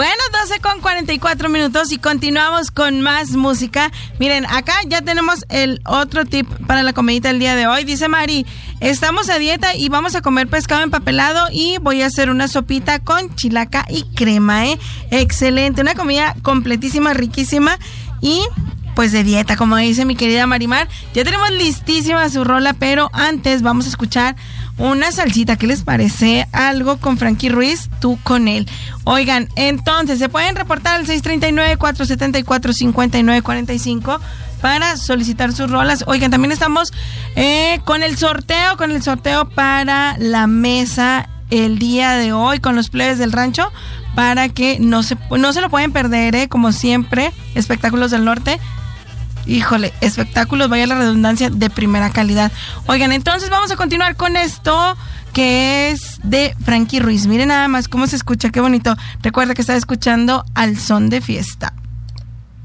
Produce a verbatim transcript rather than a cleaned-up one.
Bueno, doce con cuarenta y cuatro minutos y continuamos con más música. Miren, acá ya tenemos el otro tip para la comidita del día de hoy. Dice Mari, estamos a dieta y vamos a comer pescado empapelado y voy a hacer una sopita con chilaca y crema, ¿eh? Excelente, una comida completísima, riquísima y pues de dieta, como dice mi querida Marimar. Ya tenemos listísima su rola, pero antes vamos a escuchar una salsita. ¿Qué les parece? Algo con Frankie Ruiz, Tú con él. Oigan, entonces se pueden reportar al seis tres nueve, cuatro siete cuatro, cinco nueve cuatro cinco para solicitar sus rolas. Oigan, también estamos eh, con el sorteo, con el sorteo para la mesa el día de hoy con los plebes del rancho, para que no se, no se lo pueden perder, ¿eh? Como siempre, Espectáculos del Norte. Híjole, espectáculos, vaya la redundancia, de primera calidad. Oigan, entonces vamos a continuar con esto que es de Frankie Ruiz. Miren nada más cómo se escucha, qué bonito. Recuerda que está escuchando Al Son de Fiesta.